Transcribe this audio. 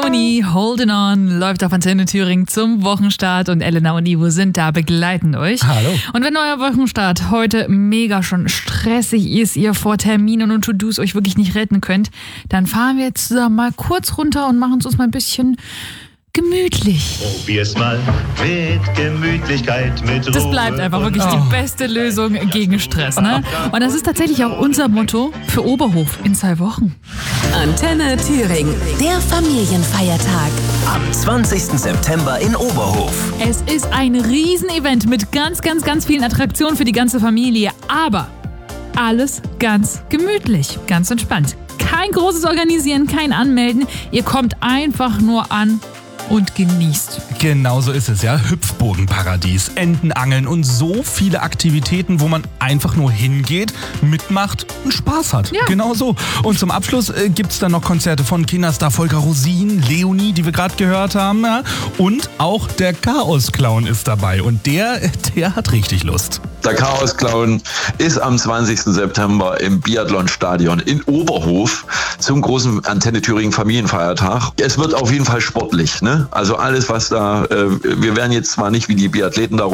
Leonie, Holding On, läuft auf Antenne Thüringen zum Wochenstart und Elena und Ivo sind da, begleiten euch. Hallo. Und wenn euer Wochenstart heute mega schon stressig ist, ihr vor Terminen und To-Dos euch wirklich nicht retten könnt, dann fahren wir jetzt zusammen mal kurz runter und machen es uns mal ein bisschen gemütlich. Probier's mal mit Gemütlichkeit, mit Ruhe. Das bleibt einfach wirklich die beste Lösung gegen Stress, ne? Und das ist tatsächlich auch unser Motto für Oberhof in 2 Wochen. Antenne Thüringen, der Familienfeiertag. Am 20. September in Oberhof. Es ist ein Riesenevent mit ganz vielen Attraktionen für die ganze Familie, aber alles ganz gemütlich, ganz entspannt. Kein großes Organisieren, kein Anmelden, ihr kommt einfach nur an und genießt. Genau so ist es, ja. Hüpfburgenparadies, Entenangeln und so viele Aktivitäten, wo man einfach nur hingeht, mitmacht und Spaß hat. Ja. Genau so. Und zum Abschluss gibt's dann noch Konzerte von Kinderstar Volker Rosin, Leonie, die wir gerade gehört haben. Ja? Und auch der Chaos-Clown ist dabei. Und der hat richtig Lust. Der Chaos-Clown ist am 20. September im Biathlonstadion in Oberhof zum großen Antenne Thüringen Familienfeiertag. Es wird auf jeden Fall sportlich, ne? Also alles, was da, wir werden jetzt zwar nicht wie die Biathleten da